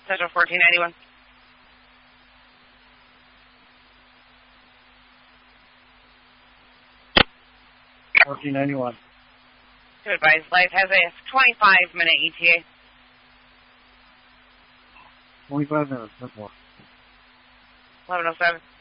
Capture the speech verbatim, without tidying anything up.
Central fourteen ninety-one. fourteen ninety-one. To advise, Life has a twenty-five minute E T A. twenty-five minutes, that's more. eleven oh seven.